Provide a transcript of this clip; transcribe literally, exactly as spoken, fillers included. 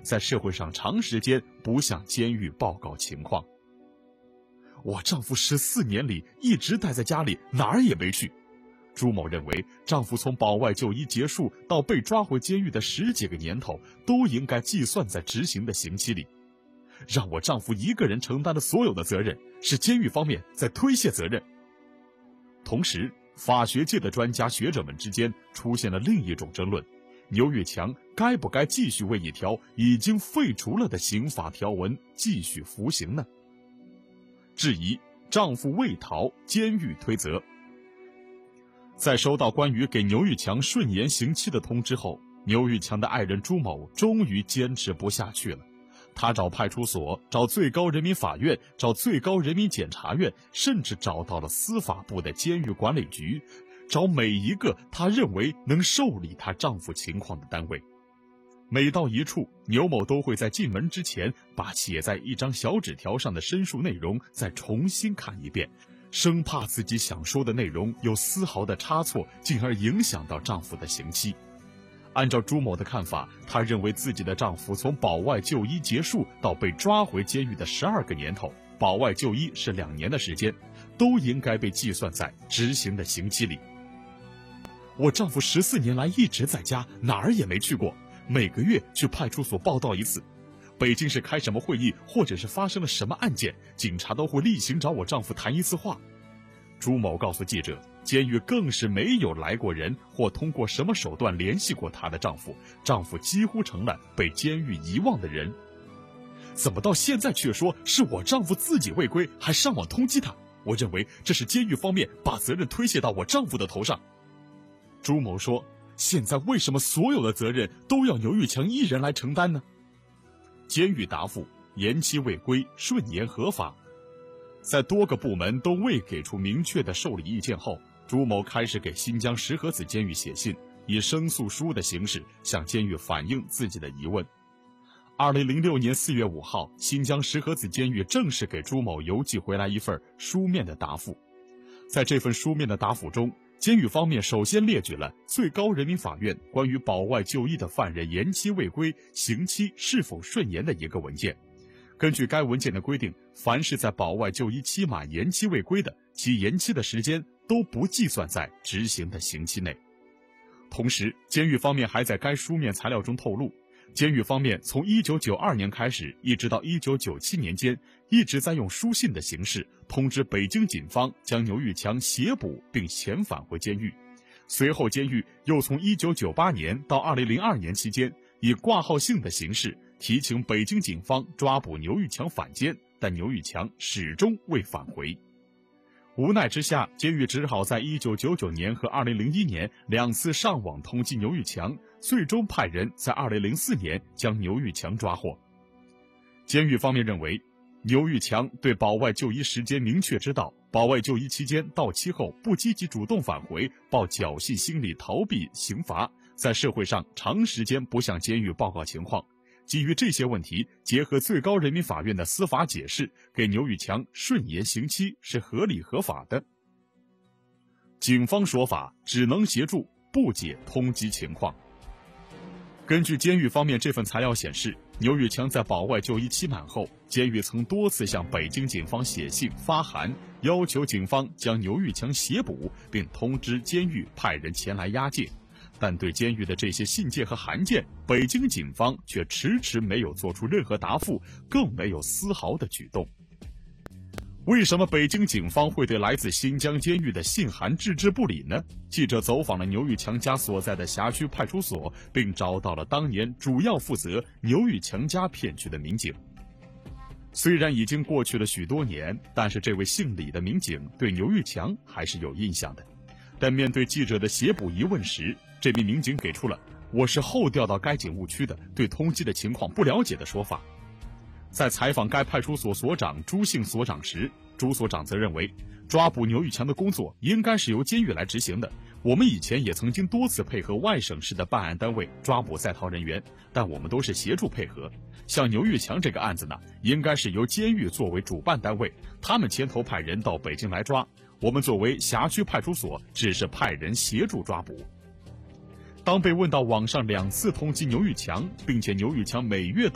在社会上长时间不向监狱报告情况。我丈夫十四年里一直待在家里，哪儿也没去。朱某认为，丈夫从保外就医结束到被抓回监狱的十几个年头，都应该计算在执行的刑期里。让我丈夫一个人承担了所有的责任，是监狱方面在推卸责任。同时，法学界的专家学者们之间出现了另一种争论：牛玉强该不该继续为一条已经废除了的刑法条文继续服刑呢？质疑丈夫未逃，监狱推责。在收到关于给牛玉强顺延刑期的通知后，牛玉强的爱人朱某终于坚持不下去了。他找派出所，找最高人民法院，找最高人民检察院，甚至找到了司法部的监狱管理局，找每一个他认为能受理她丈夫情况的单位。每到一处，牛某都会在进门之前把写在一张小纸条上的申诉内容再重新看一遍，生怕自己想说的内容有丝毫的差错，进而影响到丈夫的刑期。按照朱某的看法，她认为自己的丈夫从保外就医结束到被抓回监狱的十二个年头，保外就医是两年的时间，都应该被计算在执行的刑期里。我丈夫十四年来一直在家，哪儿也没去过，每个月去派出所报到一次。北京市开什么会议，或者是发生了什么案件，警察都会例行找我丈夫谈一次话。朱某告诉记者，监狱更是没有来过人或通过什么手段联系过她的丈夫，丈夫几乎成了被监狱遗忘的人。怎么到现在却说是我丈夫自己未归，还上网通缉他？我认为这是监狱方面把责任推卸到我丈夫的头上。朱某说，现在为什么所有的责任都要牛玉强一人来承担呢？监狱答复：延期未归，顺延合法。在多个部门都未给出明确的受理意见后，朱某开始给新疆石河子监狱写信，以申诉书的形式向监狱反映自己的疑问。二零零六年四月五号，新疆石河子监狱正式给朱某邮寄回来一份书面的答复。在这份书面的答复中，监狱方面首先列举了最高人民法院关于保外就医的犯人延期未归，刑期是否顺延的一个文件。根据该文件的规定，凡是在保外就医期满延期未归的，其延期的时间都不计算在执行的刑期内。同时，监狱方面还在该书面材料中透露，监狱方面从一九九二年开始，一直到一九九七年间，一直在用书信的形式通知北京警方将牛玉强协捕并遣返回监狱。随后，监狱又从一九九八年到二零零二年期间，以挂号信的形式提请北京警方抓捕牛玉强返监，但牛玉强始终未返回。无奈之下，监狱只好在一九九九年和二零零一年两次上网通缉牛玉强，最终派人在二零零四年将牛玉强抓获。监狱方面认为，牛玉强对保外就医时间明确知道，保外就医期间到期后不积极主动返回，抱侥幸心理逃避刑罚，在社会上长时间不向监狱报告情况。基于这些问题，结合最高人民法院的司法解释，给牛玉强顺延刑期是合理合法的。警方说法只能协助，不解通缉情况。根据监狱方面这份材料显示，牛玉强在保外就医期满后，监狱曾多次向北京警方写信发函，要求警方将牛玉强协捕，并通知监狱派人前来押解。但对监狱的这些信件和函件，北京警方却迟迟没有做出任何答复，更没有丝毫的举动。为什么北京警方会对来自新疆监狱的信函置之不理呢？记者走访了牛玉强家所在的辖区派出所，并找到了当年主要负责牛玉强家骗局的民警。虽然已经过去了许多年，但是这位姓李的民警对牛玉强还是有印象的。但面对记者的协捕疑问时，这名民警给出了我是后调到该警务区的，对通缉的情况不了解的说法。在采访该派出所所长朱姓所长时，朱所长则认为，抓捕牛玉强的工作应该是由监狱来执行的。我们以前也曾经多次配合外省市的办案单位抓捕在逃人员，但我们都是协助配合。像牛玉强这个案子呢，应该是由监狱作为主办单位，他们牵头派人到北京来抓，我们作为辖区派出所只是派人协助抓捕。当被问到网上两次通缉牛玉强，并且牛玉强每月都